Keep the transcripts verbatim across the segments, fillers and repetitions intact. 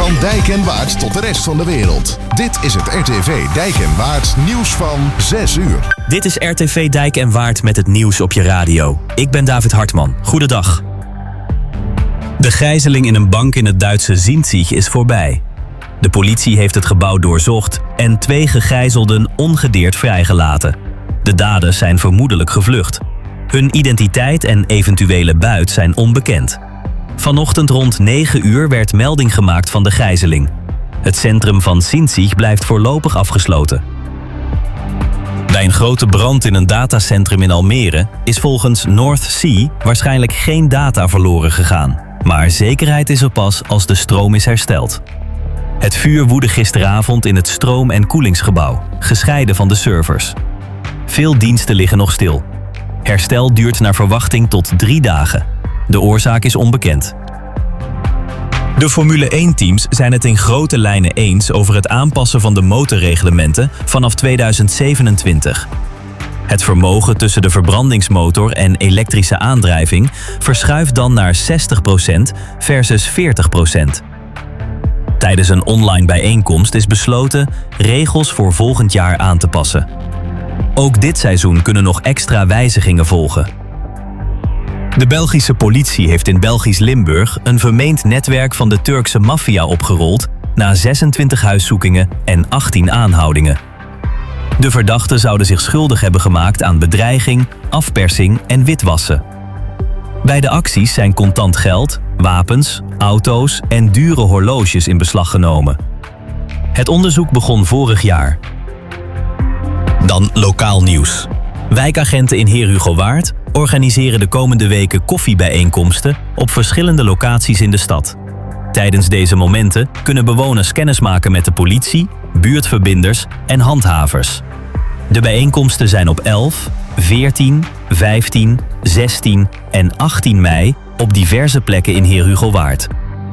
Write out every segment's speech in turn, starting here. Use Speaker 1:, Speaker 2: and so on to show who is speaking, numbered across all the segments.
Speaker 1: Van Dijk en Waard tot de rest van de wereld. Dit is het R T V Dijk en Waard nieuws van zes uur.
Speaker 2: Dit is R T V Dijk en Waard met het nieuws op je radio. Ik ben David Hartman. Goedendag. De gijzeling in een bank in het Duitse Sinzig is voorbij. De politie heeft het gebouw doorzocht en twee gegijzelden ongedeerd vrijgelaten. De daders zijn vermoedelijk gevlucht. Hun identiteit en eventuele buit zijn onbekend. Vanochtend rond negen uur werd melding gemaakt van de gijzeling. Het centrum van Sinzig blijft voorlopig afgesloten. Bij een grote brand in een datacentrum in Almere is volgens North Sea waarschijnlijk geen data verloren gegaan. Maar zekerheid is er pas als de stroom is hersteld. Het vuur woedde gisteravond in het stroom- en koelingsgebouw, gescheiden van de servers. Veel diensten liggen nog stil. Herstel duurt naar verwachting tot drie dagen. De oorzaak is onbekend. De Formule één-teams zijn het in grote lijnen eens over het aanpassen van de motorreglementen vanaf tweeduizend zevenentwintig. Het vermogen tussen de verbrandingsmotor en elektrische aandrijving verschuift dan naar zestig procent versus veertig procent. Tijdens een online bijeenkomst is besloten regels voor volgend jaar aan te passen. Ook dit seizoen kunnen nog extra wijzigingen volgen. De Belgische politie heeft in Belgisch Limburg een vermeend netwerk van de Turkse maffia opgerold na zesentwintig huiszoekingen en achttien aanhoudingen. De verdachten zouden zich schuldig hebben gemaakt aan bedreiging, afpersing en witwassen. Bij de acties zijn contant geld, wapens, auto's en dure horloges in beslag genomen. Het onderzoek begon vorig jaar. Dan lokaal nieuws. Wijkagenten in Heerhugowaard organiseren de komende weken koffiebijeenkomsten op verschillende locaties in de stad. Tijdens deze momenten kunnen bewoners kennismaken met de politie, buurtverbinders en handhavers. De bijeenkomsten zijn op elf, veertien, vijftien, zestien en achttien mei op diverse plekken in Heerhugowaard.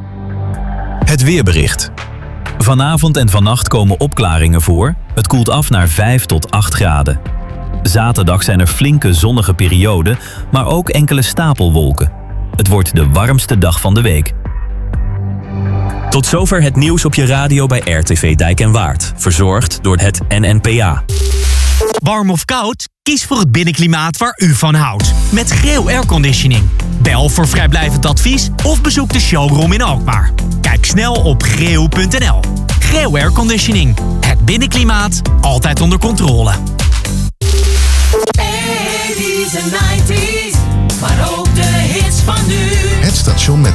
Speaker 2: Het weerbericht. Vanavond en vannacht komen opklaringen voor. Het koelt af naar vijf tot acht graden. Zaterdag zijn er flinke zonnige perioden, maar ook enkele stapelwolken. Het wordt de warmste dag van de week. Tot zover het nieuws op je radio bij R T V Dijk en Waard. Verzorgd door het N N P A.
Speaker 3: Warm of koud? Kies voor het binnenklimaat waar u van houdt. Met Greo Airconditioning. Bel voor vrijblijvend advies of bezoek de showroom in Alkmaar. Kijk snel op greo punt n l. Greo Airconditioning. Het binnenklimaat altijd onder controle.
Speaker 4: eighties en nineties, maar ook de hits van nu.
Speaker 1: Het station met